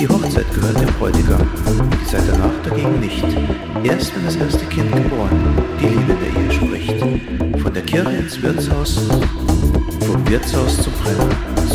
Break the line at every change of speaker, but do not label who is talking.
Die Hochzeit gehört dem Bräutigam, die Zeit danach dagegen nicht. Erst wenn das erste Kind geboren, die Liebe in der Ehe spricht. Von der Kirche ins Wirtshaus, vom Wirtshaus zum Brenner.